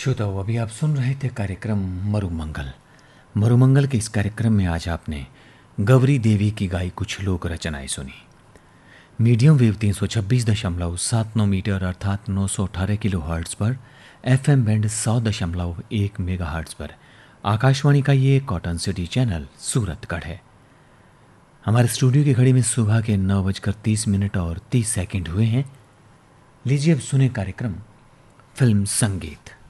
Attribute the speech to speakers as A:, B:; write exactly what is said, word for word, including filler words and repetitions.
A: श्रोताओ, अभी आप सुन रहे थे कार्यक्रम मरुमंगल। मरुमंगल के इस कार्यक्रम में आज आपने गौरी देवी की गाई कुछ लोक रचनाएं सुनी। मीडियम वेव तीन सौ छब्बीस दशमलव सात नौ मीटर अर्थात नौ सौ अठारह किलो हर्ट्स पर, एफ एम बैंड सौ दशमलव एक मेगा हर्ट्स पर आकाशवाणी का ये कॉटन सिटी चैनल सूरतगढ़ है। हमारे स्टूडियो की घड़ी में सुबह के नौ बजकर तीस मिनट और तीस सेकंड हुए हैं। लीजिए अब सुने कार्यक्रम फिल्म संगीत।